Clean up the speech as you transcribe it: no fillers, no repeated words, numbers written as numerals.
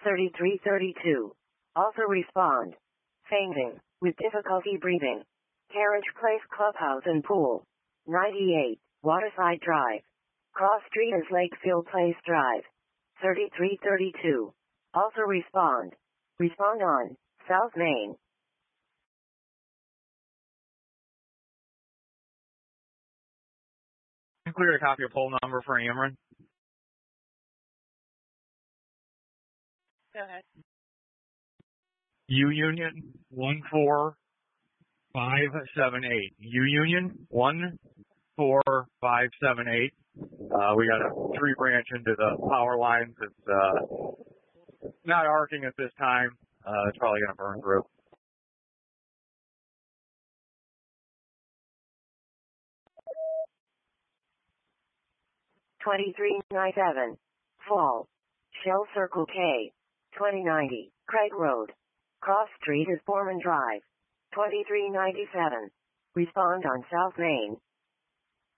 3332. Also respond. Fainting, with difficulty breathing. Carriage Place Clubhouse and Pool. 98, Waterside Drive. Cross Street is Lakefield Place Drive. 3332. Also respond. Respond on South Main. Clear a copy of poll number for Ameren. Go ahead. U Union 14578. U Union 14578. We got a 3-branch into the power lines. It's not arcing at this time. It's probably going to burn through. $23.97. Fall. Shell Circle K. 2090. Craig Road. Cross Street is Foreman Drive. $23.97. Respond on South Main.